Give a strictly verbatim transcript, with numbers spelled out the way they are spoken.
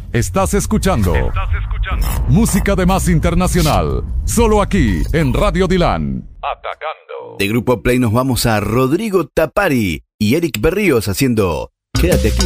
Estás escuchando, Estás escuchando música de más internacional, solo aquí en Radio Dilan. Atacando. De Grupo Play nos vamos a Rodrigo Tapari y Eric Berríos haciendo Quédate aquí.